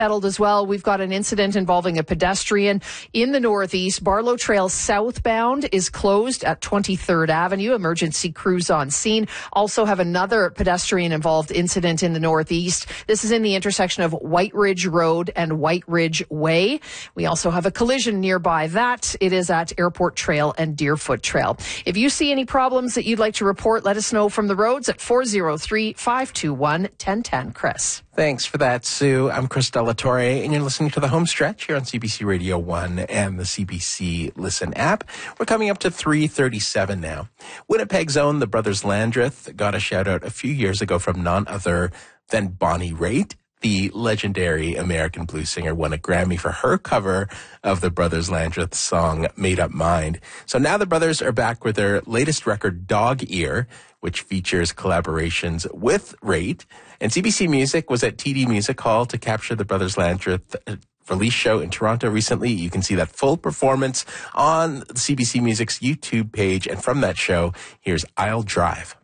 Settled as well. We've got an incident involving a pedestrian in the Northeast. Barlow Trail southbound is closed at 23rd Avenue. Emergency crews on scene. Also have another pedestrian involved incident in the Northeast. This is in the intersection of White Ridge Road and White Ridge Way. We also have a collision nearby that. It is at Airport Trail and Deerfoot Trail. If you see any problems that you'd like to report, let us know from the roads at 403-521-1010. Chris. Thanks for that, Sue. I'm Chris Delatorre, and you're listening to The Home Stretch here on CBC Radio 1 and the CBC Listen app. We're coming up to 3:37 now. Winnipeg's own The Brothers Landreth got a shout-out a few years ago from none other than Bonnie Raitt. The legendary American blues singer won a Grammy for her cover of the Brothers Landreth song Made Up Mind. So now the brothers are back with their latest record, Dog Ear, which features collaborations with Raitt. And CBC Music was at TD Music Hall to capture the Brothers Landreth release show in Toronto recently. You can see that full performance on CBC Music's YouTube page. And from that show, here's I'll Drive.